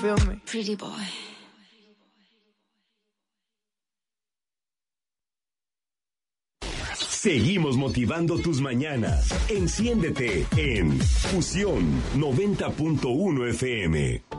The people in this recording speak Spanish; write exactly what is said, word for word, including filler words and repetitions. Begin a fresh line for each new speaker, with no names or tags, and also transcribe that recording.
Feel me?
Pretty boy.
Seguimos motivando tus mañanas. Enciéndete en Fusión noventa punto uno F M.